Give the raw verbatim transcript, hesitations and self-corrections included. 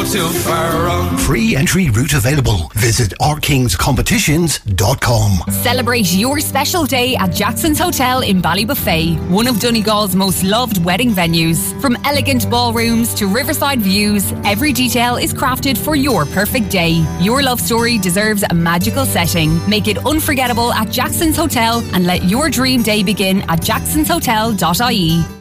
too far wrong. Free entry route available. Visit our kings competitions dot com. Celebrate your special day at Jackson's Hotel in Ballybuffet, one of Donegal's most loved wedding venues. From elegant ballrooms to riverside views, every detail is crafted for your perfect day. Your love story deserves a magical setting. Make it unforgettable at Jackson's Hotel and let your dream day begin at jacksons hotel dot I E.